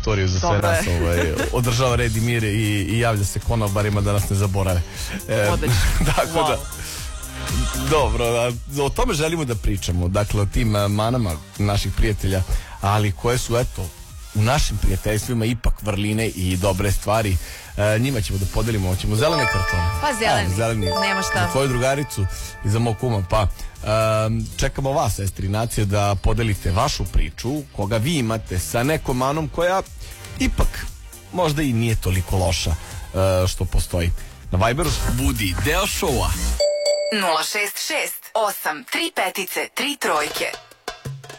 teritoriju za sve nas, održava red i mir i javlja se konobarima da nas ne zaborave. Tako da, dobro, o tome želimo da pričamo, dakle o tim manama naših prijatelja, ali koje su, eto, u našim prijateljstvima ipak vrline i dobre stvari. Njima ćemo da podelimo, ćemo zelene kartone. Pa zeleni, nema šta. Za tvoju drugaricu i za mog kuma. Pa čekamo vas, sestri nacije, da podelite vašu priču, koga vi imate sa nekom manom koja ipak možda i nije toliko loša što postoji. Na Viberu budi deo šova 066 8 3 petice 3 trojke.